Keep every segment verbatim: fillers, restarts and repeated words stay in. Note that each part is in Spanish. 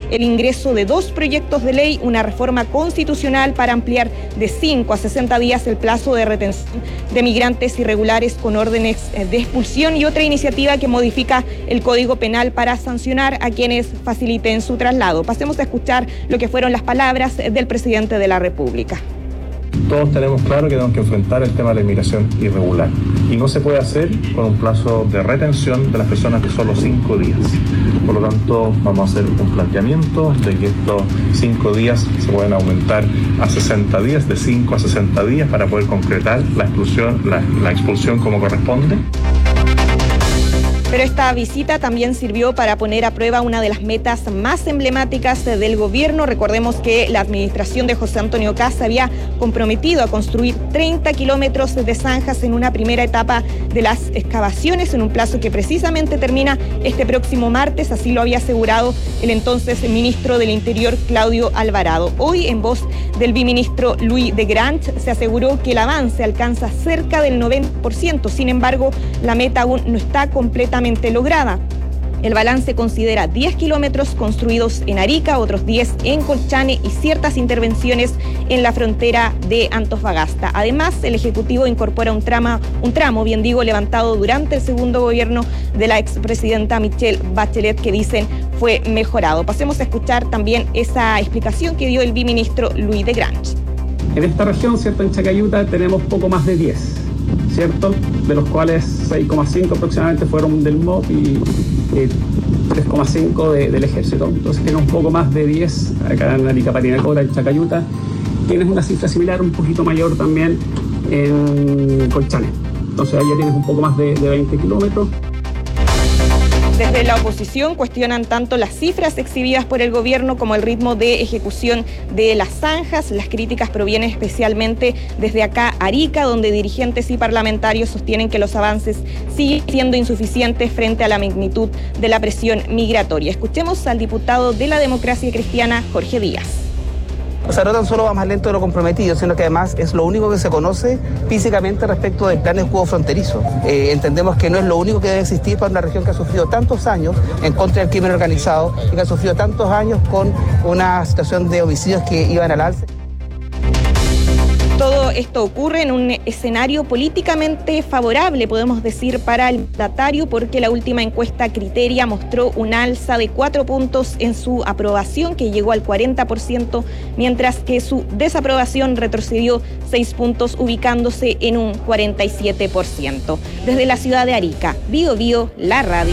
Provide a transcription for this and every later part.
el ingreso de dos proyectos de ley, una reforma constitucional para ampliar de cinco a sesenta días el plazo de retención de migrantes irregulares con órdenes de expulsión y otra iniciativa que modifica el Código Penal para sancionar a quienes faciliten su traslado. Pasemos a escuchar lo que fueron las palabras del presidente de la República. Todos tenemos claro que tenemos que enfrentar el tema de la inmigración irregular y no se puede hacer con un plazo de retención de las personas de solo cinco días. Por lo tanto, vamos a hacer un planteamiento de que estos cinco días se pueden aumentar a sesenta días, de cinco a sesenta días, para poder concretar la expulsión, la, la expulsión como corresponde. Pero esta visita también sirvió para poner a prueba una de las metas más emblemáticas del gobierno. Recordemos que la administración de José Antonio Kast se había comprometido a construir treinta kilómetros de zanjas en una primera etapa de las excavaciones, en un plazo que precisamente termina este próximo martes. Así lo había asegurado el entonces ministro del Interior, Claudio Alvarado. Hoy, en voz del viceministro Louis de Grant, se aseguró que el avance alcanza cerca del noventa por ciento. Sin embargo, la meta aún no está completamente lograda. El balance considera diez kilómetros construidos en Arica, otros diez en Colchane y ciertas intervenciones en la frontera de Antofagasta. Además, el Ejecutivo incorpora un, trama, un tramo, bien digo, levantado durante el segundo gobierno de la expresidenta Michelle Bachelet, que dicen fue mejorado. Pasemos a escuchar también esa explicación que dio el viceministro Louis de Grant. En esta región, ¿cierto?, en Chacayuta, tenemos poco más de diez. ¿Cierto? De los cuales seis coma cinco aproximadamente fueron del M O P y eh, tres coma cinco de, del Ejército. Entonces tienes un poco más de diez acá en Arica, Parinacota, en Chacayuta. Tienes una cifra similar, un poquito mayor también en Colchane. Entonces ahí ya tienes un poco más de, de veinte kilómetros. Desde la oposición cuestionan tanto las cifras exhibidas por el gobierno como el ritmo de ejecución de las zanjas. Las críticas provienen especialmente desde acá, Arica, donde dirigentes y parlamentarios sostienen que los avances siguen siendo insuficientes frente a la magnitud de la presión migratoria. Escuchemos al diputado de la Democracia Cristiana, Jorge Díaz. O sea, no tan solo va más lento de lo comprometido, sino que además es lo único que se conoce físicamente respecto del plan de escudo fronterizo. Eh, entendemos que no es lo único que debe existir para una región que ha sufrido tantos años en contra del crimen organizado y que ha sufrido tantos años con una situación de homicidios que iban al alza. Todo esto ocurre en un escenario políticamente favorable, podemos decir, para el mandatario, porque la última encuesta Criteria mostró un alza de cuatro puntos en su aprobación, que llegó al cuarenta por ciento, mientras que su desaprobación retrocedió seis puntos, ubicándose en un cuarenta y siete por ciento. Desde la ciudad de Arica, Bío Bío, la radio.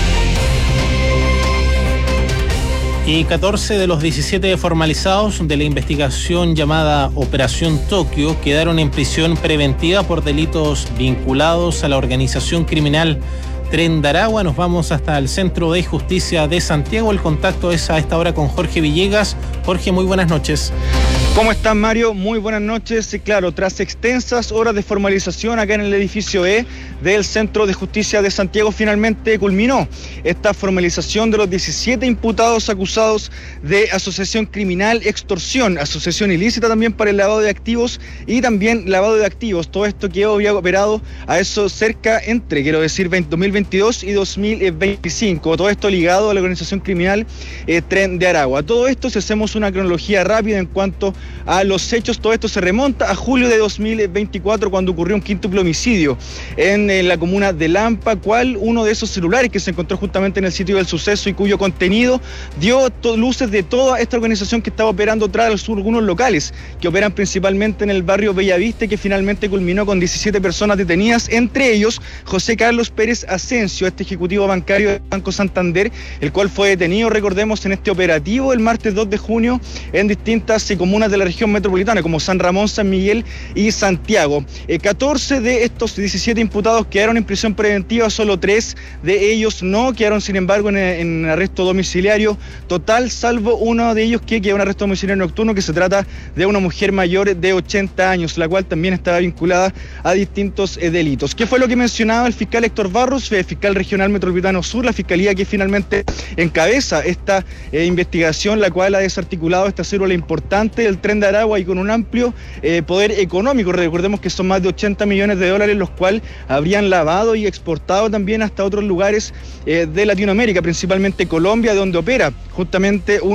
Y catorce de los diecisiete formalizados de la investigación llamada Operación Tokio quedaron en prisión preventiva por delitos vinculados a la organización criminal Tren de Aragua. Nos vamos hasta el Centro de Justicia de Santiago. El contacto es a esta hora con Jorge Villegas. Jorge, muy buenas noches. ¿Cómo están, Mario? Muy buenas noches. Y claro, tras extensas horas de formalización acá en el edificio E del Centro de Justicia de Santiago, finalmente culminó esta formalización de los diecisiete imputados acusados de asociación criminal, extorsión, asociación ilícita también para el lavado de activos y también lavado de activos. Todo esto que había operado a eso cerca entre, quiero decir, dos mil veintidós y dos mil veinticinco. Todo esto ligado a la organización criminal eh, Tren de Aragua. Todo esto, si hacemos una cronología rápida en cuanto a los hechos, todo esto se remonta a julio de dos mil veinticuatro, cuando ocurrió un quíntuple homicidio en, en la comuna de Lampa, cual uno de esos celulares que se encontró justamente en el sitio del suceso y cuyo contenido dio luces de toda esta organización que estaba operando tras algunos locales que operan principalmente en el barrio Bellavista, que finalmente culminó con diecisiete personas detenidas, entre ellos José Carlos Pérez Asensio, este ejecutivo bancario del Banco Santander, el cual fue detenido, recordemos, en este operativo el martes dos de junio en distintas eh, comunas de la región metropolitana, como San Ramón, San Miguel y Santiago. Eh, catorce de estos diecisiete imputados quedaron en prisión preventiva, solo tres de ellos no, quedaron sin embargo en, en arresto domiciliario total, salvo uno de ellos que quedó en arresto domiciliario nocturno, que se trata de una mujer mayor de ochenta años, la cual también estaba vinculada a distintos eh, delitos. ¿Qué fue lo que mencionaba el fiscal Héctor Barros, eh, fiscal regional metropolitano sur, la fiscalía que finalmente encabeza esta eh, investigación, la cual ha desarticulado esta célula importante del Tren de Aragua y con un amplio eh, poder económico? Recordemos que son más de ochenta millones de dólares los cuales habrían lavado y exportado también hasta otros lugares eh, de Latinoamérica, principalmente Colombia, donde opera justamente un